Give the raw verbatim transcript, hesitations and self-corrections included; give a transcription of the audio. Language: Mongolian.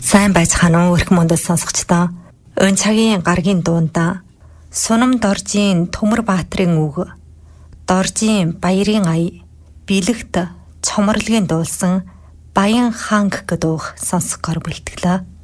Сайн байцгаана уу өрх мөндөд сонсогчдоо. Өн цагийн гаргийн дуунда Сунам Доржийн Төмөр Баатрын үг, Доржийн Баярын ая, Бэлэгт Цоморлогийн дуулсан Баян ханг гэдэг үг сонсгоор бэлтгэлээ.